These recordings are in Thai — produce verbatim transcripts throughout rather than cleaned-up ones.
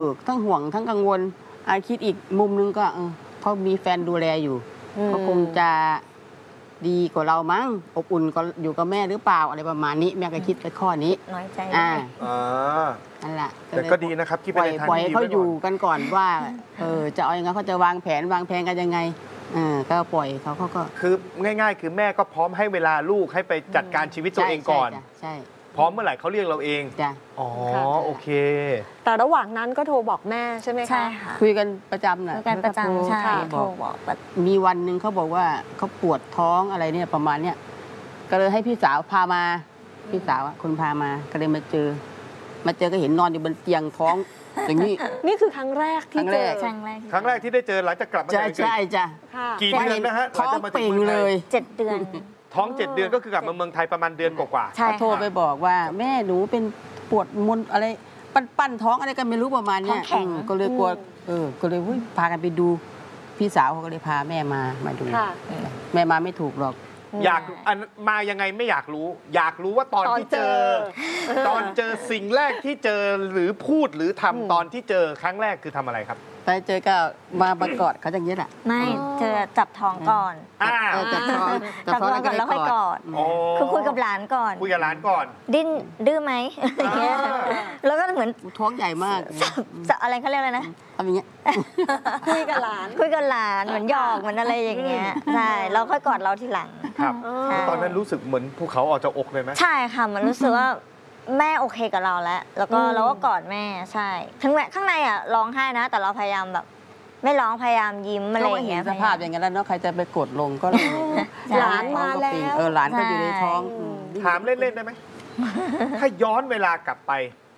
ออทั้งห่วงทั้งกังวลอาคิดอีกมุมนึงก็เออเขามีแฟนดูแลอยู่เขาคงจะดีกว่าเรามั้งอบอุ่นก็อยู่กับแม่หรือเปล่าอะไรประมาณนี้แม่ก็คิดไปข้อนี้น้อยใจอ่านั่นแหละแต่ก็ดีนะครับคิดไปในทางที่ดีเขาอยู่กันก่อนว่าเออจะเอายังไงเขาจะวางแผนวางแผนกันยังไงเออก็ปล่อยเขาเขาก็คือง่ายๆคือแม่ก็พร้อมให้เวลาลูกให้ไปจัดการชีวิตตัวเองก่อนใช่พร้อมเมื่อไหร่เขาเรียกเราเองจ้ะอ๋อโอเคแต่ระหว่างนั้นก็โทรบอกแม่ใช่ไหมคะใช่ค่ะคุยกันประจำนะคุยกันประจำใช่โทรบอกมีวันหนึ่งเขาบอกว่าเขาปวดท้องอะไรเนี่ยประมาณเนี้ยก็เลยให้พี่สาวพามาพี่สาวคนพามาก็เลยมาเจอมาเจอก็เห็นนอนอยู่บนเตียงท้องอย่างนี้นี่คือครั้งแรกที่เจอครั้งแรกครั้งแรกที่ได้เจอหลังจากกลับมาจากใช่จ้ะกี่เดือนนะฮะท้องเป่งเลยเจ็ดเดือนท้องเจ็ดเดือนก็คือกลับมาเมืองไทยประมาณเดือนกว่าๆเขาโทรไปบอกว่าแม่หนูเป็นปวดมนอะไรปั้นท้องอะไรกันไม่รู้ประมาณนี้ก็เลยกลัวเออก็เลยพากันไปดูพี่สาวเขาก็เลยพาแม่มามาดูแม่มาไม่ถูกหรอกอยากมายังไงไม่อยากรู้อยากรู้ว่าตอนที่เจอตอนเจอสิ่งแรกที่เจอหรือพูดหรือทำตอนที่เจอครั้งแรกคือทำอะไรครับไปเจอก็มาบังกอดเขาอย่างนี้แหละไม่เจอจับท้องก่อนจับท้องจับท้องก่อนแล้วค่อยกอดคือคุยกับหลานก่อนคุยกับหลานก่อนดิ้นดื้อไหมแล้วก็เหมือนท้องใหญ่มากอะไรเขาเรียกอะไรนะทำอย่างเงี้ยคุยกับหลานคุยกับหลานเหมือนหยอกเหมือนอะไรอย่างเงี้ยใช่แล้วค่อยกอดเราทีหลังครับตอนนั้นรู้สึกเหมือนภูเขาออกจากอกเลยไหมใช่ค่ะมันรู้สึกว่าแม่โอเคกับเราแล้วแล้วก็เราก็กอดแม่ใช่ทั้งแม่ข้างในอ่ะร้องไห้นะแต่เราพยายามแบบไม่ร้องพยายามยิ้มอะไรอย่างเงี้ยสภาพอย่างนั้นแล้วเนาะใครจะไปกดลงก็หลานมาแล้วเออหลานก็อยู่ในท้องถามเล่นๆได้ไหมถ้าย้อนเวลากลับไป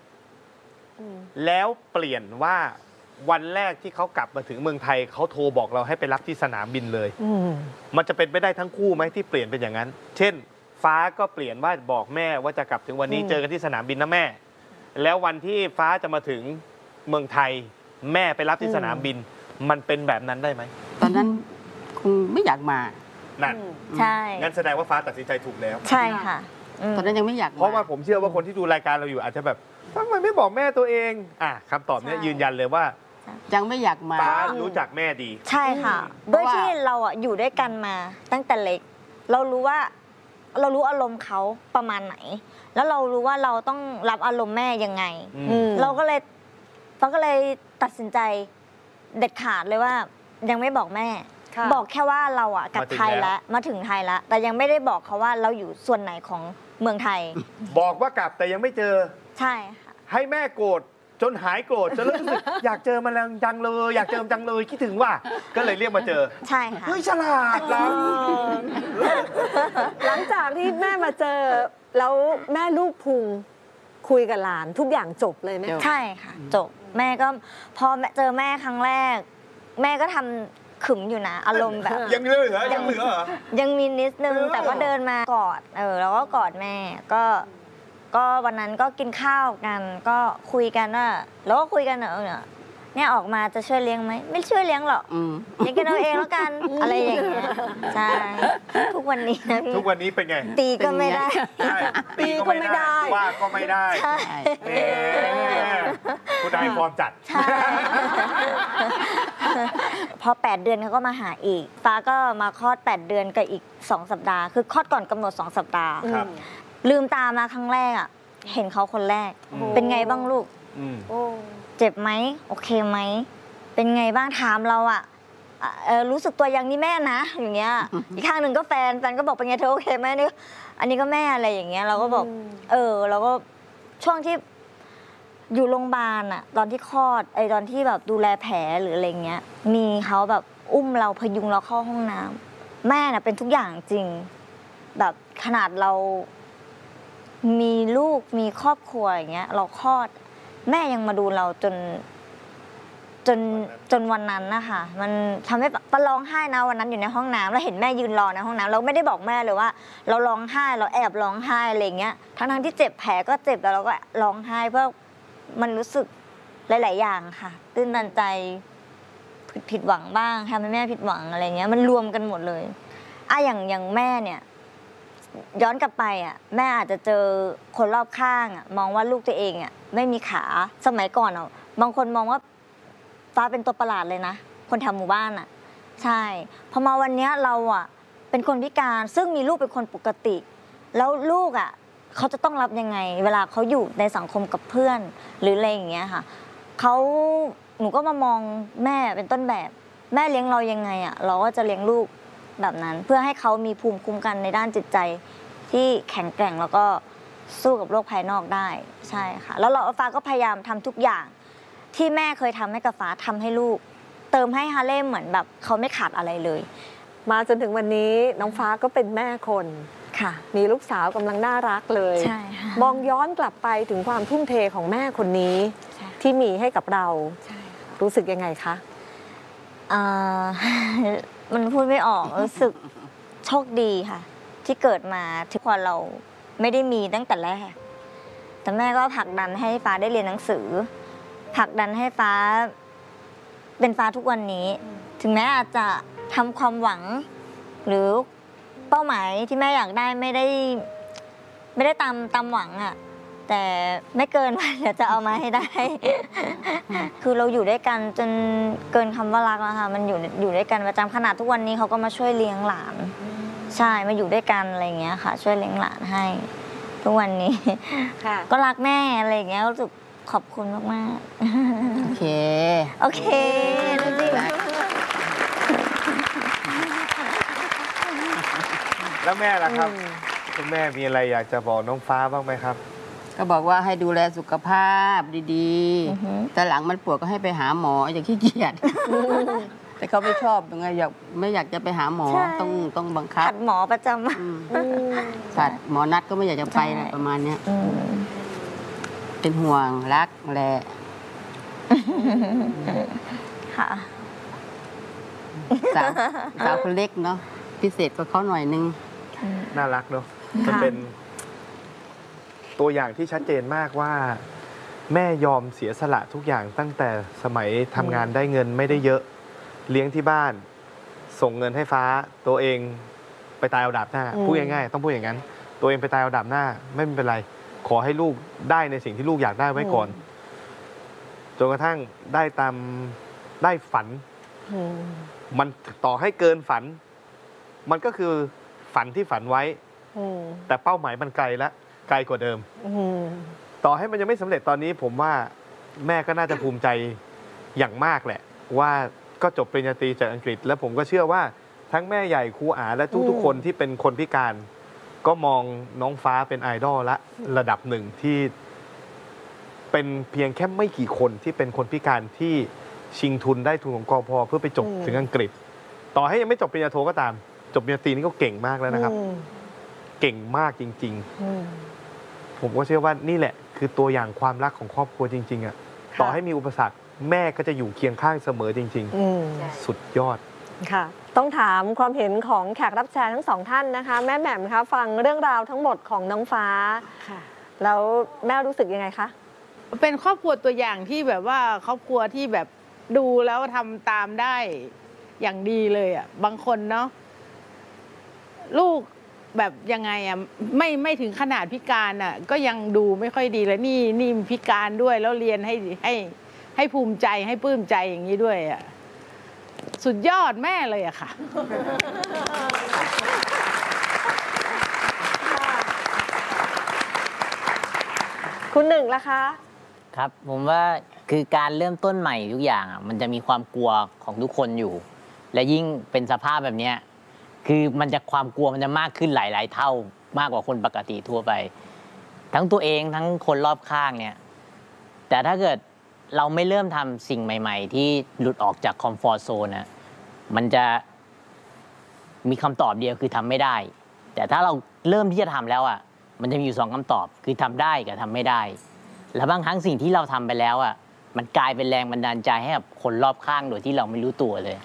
แล้วเปลี่ยนว่าวันแรกที่เขากลับมาถึงเมืองไทยเขาโทรบอกเราให้ไปรับที่สนามบินเลยมันจะเป็นไปได้ทั้งคู่ไหมที่เปลี่ยนเป็นอย่างนั้นเช่นฟ้าก็เปลี่ยนว่าบอกแม่ว่าจะกลับถึงวันนี้เจอกันที่สนามบินนะแม่แล้ววันที่ฟ้าจะมาถึงเมืองไทยแม่ไปรับที่สนามบินมันเป็นแบบนั้นได้ไหมตอนนั้นคงไม่อยากมานั่นใช่งั้นแสดงว่าฟ้าตัดสินใจถูกแล้วใช่ค่ะตอนนั้นยังไม่อยากเพราะว่าผมเชื่อว่าคนที่ดูรายการเราอยู่อาจจะแบบทำไมไม่บอกแม่ตัวเองอ่ะคำตอบนี้ยืนยันเลยว่ายังไม่อยากมาฟ้ารู้จักแม่ดีใช่ค่ะด้วยที่เราอ่ะอยู่ด้วยกันมาตั้งแต่เล็กเรารู้ว่าเรารู้อารมณ์เขาประมาณไหนแล้วเรารู้ว่าเราต้องรับอารมณ์แม่ยังไงเราก็เลยฟ้าก็เลยตัดสินใจเด็ดขาดเลยว่ายังไม่บอกแม่บอกแค่ว่าเราอ่ะกลับไทยแล้วมาถึงไทยแล้วแต่ยังไม่ได้บอกเขาว่าเราอยู่ส่วนไหนของเมืองไทยบอกว่ากลับแต่ยังไม่เจอใช่ค่ะให้แม่โกรธจนหายโกรธจนรู้สึกอยากเจอมันจังเลยอยากเจอจังเลยคิดถึงว่าก็เลยเรียกมาเจอใช่ค่ะเฮ้ยฉลาดนะหลังจากที่แม่มาเจอแล้วแม่ลูกพุงคุยกับหลานทุกอย่างจบเลยไหมใช่ค่ะจบแม่ก็พอเจอแม่ครั้งแรกแม่ก็ทำขึมอยู่นะอารมณ์แบบยังเหลือเหรอยังเหลือเหรอยังมีนิดนึงแต่ก็เดินมากอดเออแล้วก็กอดแม่ก็ก็วันนั้นก็กินข้าวกันก็คุยกันว่าแล้วก็คุยกันเออเนี่ยออกมาจะช่วยเลี้ยงไหมไม่ช่วยเลี้ยงหรอกเลี้ยงกันเอาเองแล้วกันอะไรอย่างเงี้ยใช่ทุกวันนี้นะพี่ทุกวันนี้เป็นไงตีก็ไม่ได้ตีก็ไม่ได้ว่าก็ไม่ได้คุณนายฟอร์มจัดพอแปดเดือนเขาก็มาหาอีกฟ้าก็มาคลอดแปดเดือนกับอีกสองสัปดาห์คือคลอดก่อนกำหนดสองสัปดาห์ลืมตามาครั้งแรกอ่ะเห็นเขาคนแรกเป็นไงบ้างลูกเจ็บไหมโอเคไหมเป็นไงบ้างถามเราอ่ะรู้สึกตัวยังนี่แม่นะอย่างเงี้ยอีกข้างหนึ่งก็แฟนแฟนก็บอกเป็นไงเธอโอเคไหมนี่อันนี้ก็แม่อะไรอย่างเงี้ยเราก็บอกเออเราก็ช่วงที่อยู่โรงพยาบาลอ่ะตอนที่คลอดไอตอนที่แบบดูแลแผลหรืออะไรเงี้ยมีเขาแบบอุ้มเราพยุงเราเข้าห้องน้ำแม่น่ะเป็นทุกอย่างจริงแบบขนาดเรามีลูกมีครอบครัวอย่างเงี้ยเราคลอดแม่ยังมาดูเราจนจนจนวันนั้นนะคะมันทำให้ปะร้องไห้นะวันนั้นอยู่ในห้องน้ำแล้วเห็นแม่ยืนรอในห้องน้ำเราไม่ได้บอกแม่เลยว่าเราร้องไห้เราแอบร้องไห้อะไรเงี้ยทั้งทั้งที่เจ็บแผลก็เจ็บแต่เราก็ร้องไห้เพราะมันรู้สึกหลายๆอย่างค่ะตื้นตันใจผิดหวังบ้างทำให้แม่ผิดหวังอะไรเงี้ยมันรวมกันหมดเลยอ่ะอย่างอย่างแม่เนี่ยย้อนกลับไปอ่ะแม่อาจจะเจอคนรอบข้างอ่ะมองว่าลูกตัวเองอ่ะไม่มีขาสมัยก่อนอ่ะบางคนมองว่าฟ้าเป็นตัวประหลาดเลยนะคนแถวหมู่บ้านอ่ะใช่พอมาวันนี้เราอ่ะเป็นคนพิการซึ่งมีลูกเป็นคนปกติแล้วลูกอ่ะเขาจะต้องรับยังไงเวลาเขาอยู่ในสังคมกับเพื่อนหรืออะไรอย่างเงี้ยค่ะเขาหนูก็มามองแม่เป็นต้นแบบแม่เลี้ยงเรายังไงอ่ะเราก็จะเลี้ยงลูกแบบนั้นเพื่อให้เขามีภูมิคุ้มกันในด้านจิตใจที่แข็งแกร่งแล้วก็สู้กับโลกภายนอกได้ใช่ค่ะแล้วเราฟ้าก็พยายามทำทุกอย่างที่แม่เคยทำให้กับฟ้าทำให้ลูกเติมให้ฮาเล่เหมือนแบบเขาไม่ขาดอะไรเลยมาจนถึงวันนี้น้องฟ้าก็เป็นแม่คนค่ะมีลูกสาวกำลังน่ารักเลยใช่ค่ะมองย้อนกลับไปถึงความทุ่มเทของแม่คนนี้ที่มีให้กับเรารู้สึกยังไงคะมันพูดไม่ออกรู้สึกโชคดีค่ะที่เกิดมาที่พอเราไม่ได้มีตั้งแต่แรกแต่แม่ก็ผลักดันให้ฟ้าได้เรียนหนังสือผลักดันให้ฟ้าเป็นฟ้าทุกวันนี้ถึงแม้อาจจะทำความหวังหรือเป้าหมายที่แม่อยากได้ไม่ได้ไม่ได้ตามตามหวังอ่ะแต่ไม่เกินไปเดี๋ยวจะเอามาให้ได้ คือเราอยู่ด้วยกันจนเกินคำว่ารักแล้วค่ะมันอยู่อยู่ด้วยกันประจำขนาดทุกวันนี้เขาก็มาช่วยเลี้ยงหลานใช่มาอยู่ด้วยกันอะไรอย่างเงี้ยค่ะช่วยเลี้ยงหลานให้ทุกวันนี้ก็รักแม่อะไรอย่างเงี้ยรู้สึกขอบคุณมากๆโอเคโอเคดูสิแล้วแม่ล่ะครับคุณแม่มีอะไรอยากจะบอกน้องฟ้าบ้างไหมครับก็บอกว่าให้ดูแลสุขภาพดีๆแต่หลังมันปวดก็ให้ไปหาหมออย่าขี้เกียจแต่เขาไม่ชอบยังไงอยากไม่อยากจะไปหาหมอต้องต้องบังคับขัดหมอประจำขัดหมอนัดก็ไม่อยากจะไปประมาณนี้เป็นห่วงรักแหละค่ะสาวสาวคนเล็กเนาะพิเศษกว่าเขาหน่อยนึงน่ารักเนาะมันเป็นตัวอย่างที่ชัดเจนมากว่าแม่ยอมเสียสละทุกอย่างตั้งแต่สมัยทำงานได้เงินไม่ได้เยอะเลี้ยงที่บ้านส่งเงินให้ฟ้าตัวเองไปตายเอาดาบหน้าพูดง่ายๆต้องพูดอย่างนั้นตัวเองไปตายเอาดาบหน้าไม่เป็นไรขอให้ลูกได้ในสิ่งที่ลูกอยากได้ไว้ก่อนจนกระทั่งได้ตามได้ฝันมันต่อให้เกินฝันมันก็คือฝันที่ฝันไว้แต่เป้าหมายมันไกลแล้วไกลกว่าเดิมต่อให้มันยังไม่สำเร็จตอนนี้ผมว่าแม่ก็น่าจะภูมิใจอย่างมากแหละว่าก็จบปริญญาตรีจากอังกฤษแล้วผมก็เชื่อว่าทั้งแม่ใหญ่ครูอาและทุกๆคนที่เป็นคนพิการก็มองน้องฟ้าเป็นไอดอลละระดับหนึ่งที่เป็นเพียงแค่ไม่กี่คนที่เป็นคนพิการที่ชิงทุนได้ทุนของกพ.เพื่อไปจบถึงอังกฤษต่อให้ยังไม่จบปริญญาโทก็ตามจบปริญญาตรีนี่ก็เก่งมากแล้วนะครับเก่งมากจริงๆผมก็เชื่อว่านี่แหละคือตัวอย่างความรักของครอบครัวจริงๆอ่ะต่อให้มีอุปสรรคแม่ก็จะอยู่เคียงข้างเสมอจริงๆสุดยอดค่ะต้องถามความเห็นของแขกรับเชิญทั้งสองท่านนะคะแม่แหม่มคะฟังเรื่องราวทั้งหมดของน้องฟ้าแล้วแม่รู้สึกยังไงคะเป็นครอบครัวตัวอย่างที่แบบว่าครอบครัวที่แบบดูแล้วทำตามได้อย่างดีเลยอ่ะบางคนเนาะลูกแบบยังไงอ่ะไม่ไม่ถึงขนาดพิการอ่ะก็ยังดูไม่ค่อยดีเลยนี่นี่พิการด้วยแล้วเรียนให้ให้ให้ภูมิใจให้ปลื้มใจอย่างนี้ด้วยอ่ะสุดยอดแม่เลยอะค่ะคุณหนึ่งล่ะคะครับผมว่าคือการเริ่มต้นใหม่ทุกอย่างอ่ะมันจะมีความกลัวของทุกคนอยู่และยิ่งเป็นสภาพแบบนี้คือมันจะความกลัวมันจะมากขึ้นหลายๆเท่ามากกว่าคนปกติทั่วไปทั้งตัวเองทั้งคนรอบข้างเนี่ยแต่ถ้าเกิดเราไม่เริ่มทำสิ่งใหม่ๆที่หลุดออกจากคอมฟอร์ตโซนนะมันจะมีคำตอบเดียวคือทำไม่ได้แต่ถ้าเราเริ่มที่จะทำแล้วอ่ะมันจะมีอยู่สองคำตอบคือทำได้กับทำไม่ได้และบางครั้งสิ่งที่เราทำไปแล้วอ่ะมันกลายเป็นแรงบันดาลใจให้กับคนรอบข้างโดยที่เราไม่รู้ตัวเลย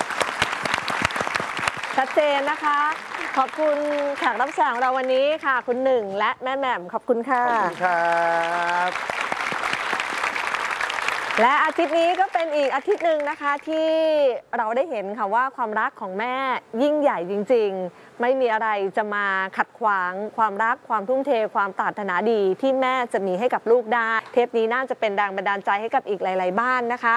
ชัดเจนนะคะขอบคุณแขกรับเชิญของเราวันนี้ค่ะคุณหนึ่งและแม่แหม่มขอบคุณค่ะขอบคุณครับและอาทิตย์นี้ก็เป็นอีกอาทิตย์หนึ่งนะคะที่เราได้เห็นค่ะว่าความรักของแม่ยิ่งใหญ่จริงๆ ไม่มีอะไรจะมาขัดขวางความรักความทุ่มเทความปรารถนาดีที่แม่จะมีให้กับลูกได้เทปนี้น่าจะเป็นแรงบันดาลใจให้กับอีกหลายๆบ้านนะคะ